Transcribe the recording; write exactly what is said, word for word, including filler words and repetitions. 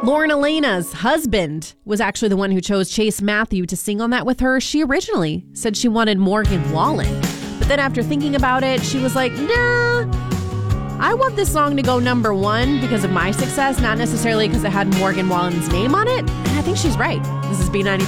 Lauren Elena's husband was actually the one who chose Chase Matthew to sing on that with her. She originally said she wanted Morgan Wallen. But then after thinking about it, she was like, nah, I want this song to go number one because of my success, not necessarily because it had Morgan Wallen's name on it. And I think she's right. This is B ninety-five.